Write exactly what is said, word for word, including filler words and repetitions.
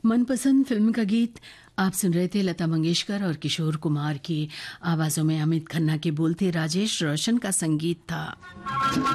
मनपसंद फिल्म का गीत आप सुन रहे थे। लता मंगेशकर और किशोर कुमार की आवाज़ों में अमित खन्ना के बोल थे, राजेश रोशन का संगीत था।